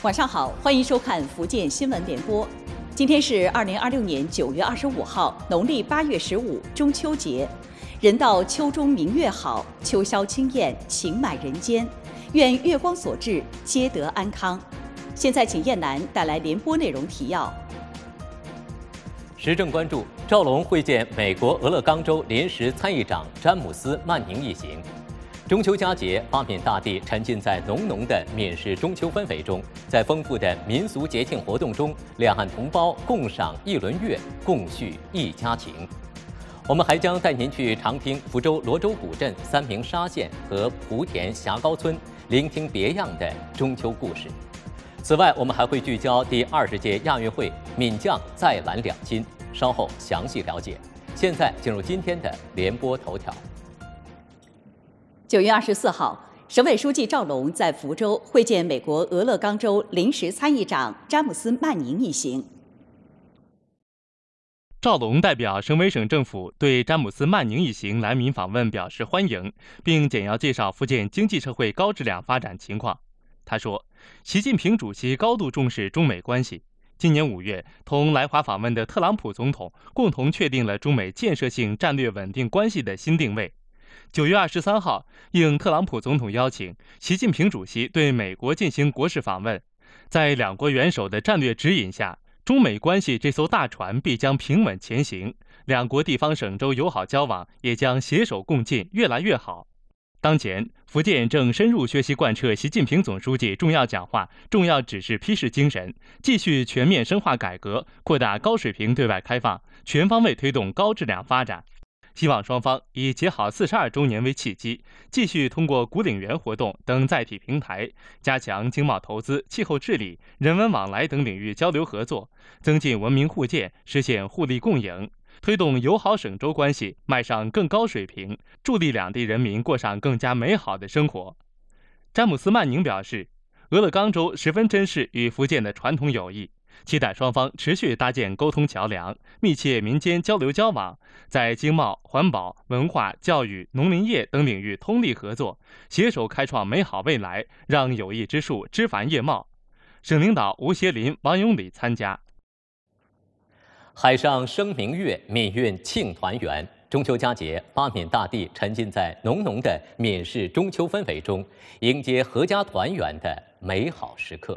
晚上好，欢迎收看福建新闻联播。今天是2026年9月25号，农历8月15，中秋节。人到秋中明月好，秋宵清晏，情满人间。愿月光所致，皆得安康。现在请燕南带来联播内容提要。 时政关注：赵龙会见美国俄勒冈州临时参议长詹姆斯·曼宁一行。中秋佳节，八闽大地沉浸在浓浓的闽式中秋氛围中，在丰富的民俗节庆活动中，两岸同胞共赏一轮月，共叙一家情。我们还将带您去常听福州罗州古镇、三明沙县和莆田峡高村，聆听别样的中秋故事。此外，我们还会聚焦第20届亚运会，闽将再揽2金，稍后详细了解。现在进入今天的联播头条。 9月24号，省委书记赵龙在福州会见美国俄勒冈州临时参议长詹姆斯·曼宁一行。 赵龙代表省委省政府对詹姆斯·曼宁一行来闽访问表示欢迎，并简要介绍福建经济社会高质量发展情况。他说，习近平主席高度重视中美关系，今年5月同来华访问的特朗普总统共同确定了中美建设性战略稳定关系的新定位。9月23号，应特朗普总统邀请，习近平主席对美国进行国事访问。在两国元首的战略指引下，中美关系这艘大船必将平稳前行，两国地方省州友好交往也将携手共进，越来越好。当前，福建正深入学习贯彻习近平总书记重要讲话、重要指示批示精神，继续全面深化改革，扩大高水平对外开放，全方位推动高质量发展。希望双方以结好42周年为契机，继续通过古岭园活动等载体平台，加强经贸投资、气候治理、人文往来等领域交流合作，增进文明互鉴，实现互利共赢，推动友好省州关系迈上更高水平，助力两地人民过上更加美好的生活。詹姆斯·曼宁表示，俄勒冈州十分珍视与福建的传统友谊，期待双方持续搭建沟通桥梁，密切民间交流交往，在经贸、环保、文化、教育、农林业等领域通力合作，携手开创美好未来，让友谊之树枝繁叶茂。省领导吴协林、王永礼参加。 海上生明月，闽韵庆团圆。中秋佳节，八闽大地沉浸在浓浓的闽式中秋氛围中，迎接阖家团圆的美好时刻。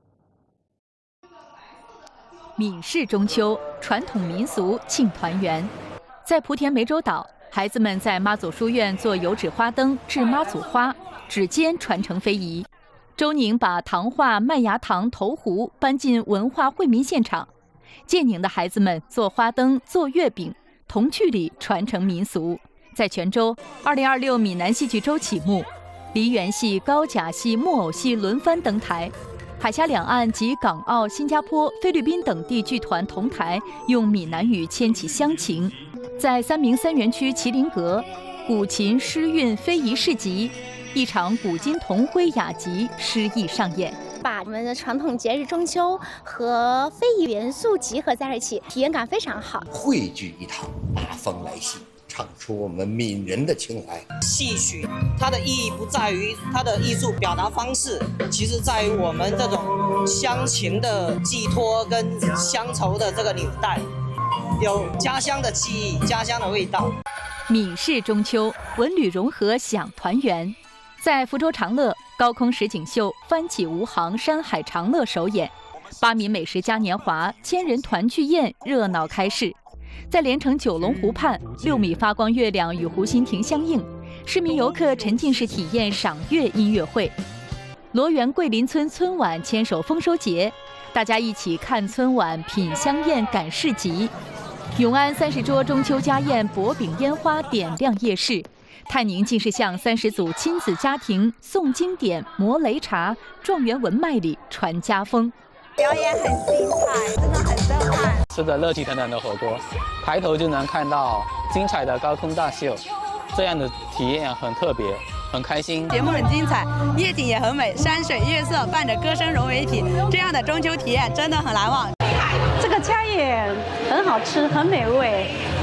闽式中秋，传统民俗庆团圆。在莆田湄洲岛，孩子们在妈祖书院做油纸花灯，制妈祖花，指尖传承非遗。周宁把糖画麦芽糖投壶搬进文化惠民现场，建宁的孩子们做花灯、做月饼，童趣里传承民俗。在泉州，2026闽南戏剧周启幕，梨园戏、高甲戏、木偶戏轮番登台。海峡两岸及港澳、新加坡、菲律宾等地剧团同台，用闽南语牵起乡情。在三明三园区麒麟阁，古琴诗韵非遗市集，一场古今同辉雅集诗意上演， 把我们的传统节日中秋和非遗元素结合在一起，体验感非常好。 汇聚一堂大风来戏，唱出我们闽人的情怀。 戏曲它的意义不在于它的艺术表达方式，其实在于我们这种乡情的寄托跟乡愁的这个纽带，有家乡的记忆、家乡的味道。 闽式中秋，文旅融合享团圆。在福州长乐，高空实景秀翻起无航山海长乐首演，八闽美食嘉年华千人团聚宴热闹开市。在连城九龙湖畔，6米发光月亮与湖心亭相映，市民游客沉浸式体验赏月音乐会。罗源桂林村村晚牵手丰收节，大家一起看春晚、品香宴、赶市集。永安30桌中秋家宴，薄饼烟花点亮夜市。泰宁竟是向30组亲子家庭诵经典、磨擂茶，状元文脉里传家风。 表演很精彩，真的很震撼。 吃着热气腾腾的火锅，抬头就能看到精彩的高空大秀，这样的体验很特别，很开心。 节目很精彩，夜景也很美，山水月色伴着歌声融为一体，这样的中秋体验真的很难忘。 这个家也很好吃，很美味，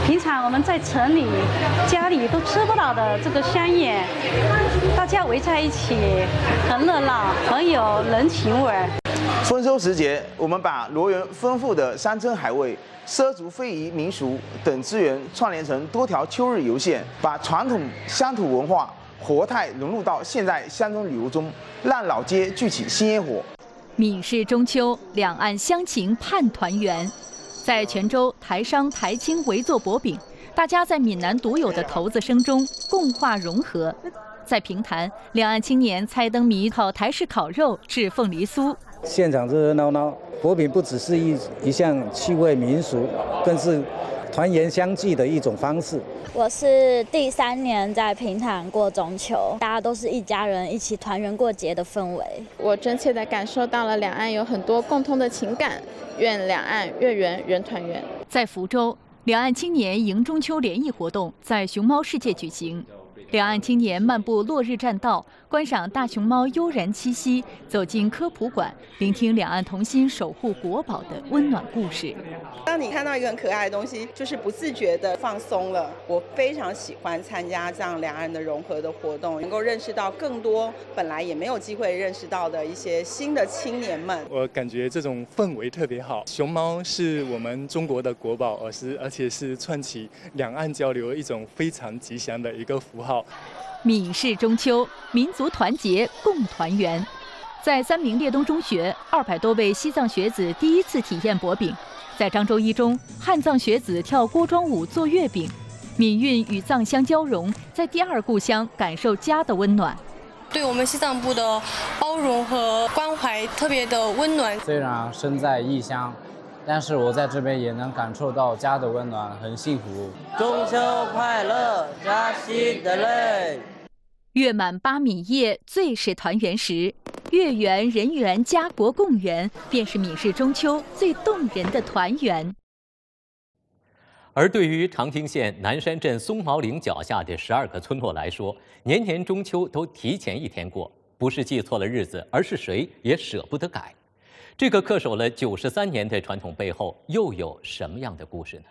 平常我们在城里、家里都吃不到的这个香叶，大家围在一起，很热闹，很有人情味。 丰收时节，我们把罗源丰富的山珍海味、畲族非遗民俗等资源串联成多条秋日游线，把传统乡土文化活态融入到现代乡村旅游中，让老街聚起新烟火。 闽式中秋，两岸乡情盼团圆。在泉州、台商、台青围坐薄饼，大家在闽南独有的头子声中共话融合。在平潭，两岸青年猜灯谜、烤台式烤肉、制凤梨酥。 现场热热闹闹，薄饼不只是一项趣味民俗，更是团圆相聚的一种方式。 我是第3年在平潭过中秋，大家都是一家人一起团圆过节的氛围。 我真切地感受到了两岸有很多共通的情感，愿两岸月圆人团圆。 在福州，两岸青年迎中秋联谊活动在熊猫世界举行。两岸青年漫步落日栈道，观赏大熊猫悠然栖息，走进科普馆，聆听两岸同心守护国宝的温暖故事。 当你看到一个很可爱的东西，就是不自觉的放松了。我非常喜欢参加这样两岸的融合的活动，能够认识到更多本来也没有机会认识到的一些新的青年们。 我感觉这种氛围特别好。熊猫是我们中国的国宝，而且是串起两岸交流一种非常吉祥的一个符号。 闽式中秋，民族团结共团圆。在3明列东中学，200多位西藏学子第一次体验薄饼。在漳州一中，汉藏学子跳锅庄舞做月饼。闽韵与藏乡交融，在第二故乡感受家的温暖。 对我们西藏部的包容和关怀特别的温暖。 虽然身在异乡，但是我在这边也能感受到家的温暖，很幸福。 中秋快乐，扎西德勒。 月满8米夜，最是团圆时。月圆人圆，家国共圆，便是闽式中秋最动人的团圆。 而对于长汀县南山镇松毛岭脚下的12个村落来说，年年中秋都提前1天过，不是记错了日子，而是谁也舍不得改。这个恪守了93年的传统背后，又有什么样的故事呢？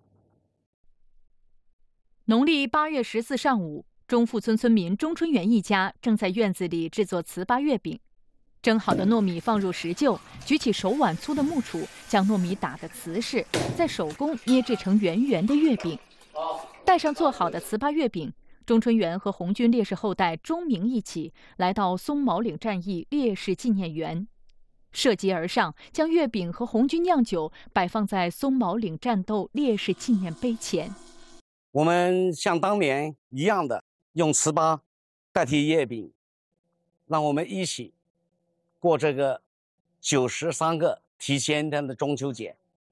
农历8月14上午，中富村村民钟春元一家正在院子里制作糍粑月饼。蒸好的糯米放入石臼，举起手腕粗的木杵，将糯米打得瓷实，再手工捏制成圆圆的月饼。带上做好的糍粑月饼，钟春元和红军烈士后代钟鸣一起来到松毛岭战役烈士纪念园。涉级而上，将月饼和红军酿酒摆放在松毛岭战斗烈士纪念碑前。 我们像当年一样的用糍粑代替月饼，让我们一起过这个93个提前天的中秋节。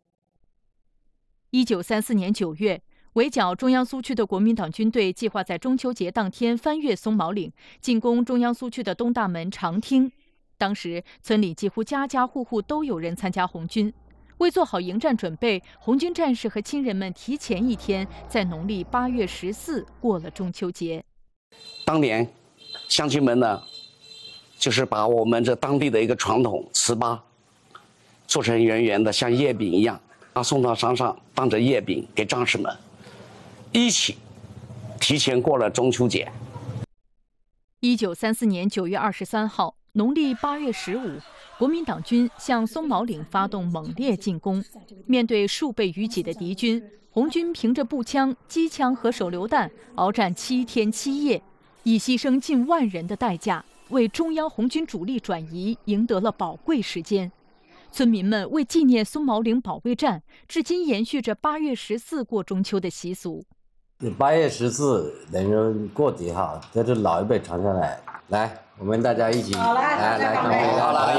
1934年9月，围剿中央苏区的国民党军队计划在中秋节当天翻越松毛岭，进攻中央苏区的东大门长汀。当时村里几乎家家户户都有人参加红军。为做好迎战准备，红军战士和亲人们提前1天，在农历8月14过了中秋节。 当年乡亲们呢，就是把我们这当地的一个传统糍粑做成圆圆的，像月饼一样，送到山上当着月饼给战士们，一起提前过了中秋节。 1934年9月23号，农历8月15，国民党军向松毛岭发动猛烈进攻。面对数倍于己的敌军，红军凭着步枪、机枪和手榴弹鏖战7天7夜，以牺牲近万人的代价，为中央红军主力转移赢得了宝贵时间。村民们为纪念松毛岭保卫战，至今延续着8月14过中秋的习俗。 8月14等于过节哈，这是老一辈传下来。来，我们大家一起来干杯！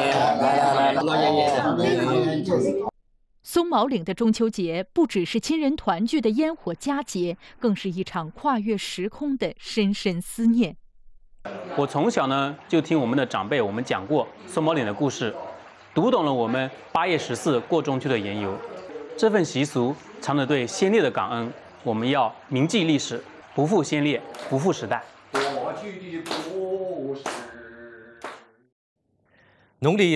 来， 松毛岭的中秋节不只是亲人团聚的烟火佳节，更是一场跨越时空的深深思念。 我从小呢就听我们的长辈我们讲过松毛岭的故事，读懂了我们8月14过中秋的缘由。这份习俗藏着对先烈的感恩，我们要铭记历史，不负先烈，不负时代。 农历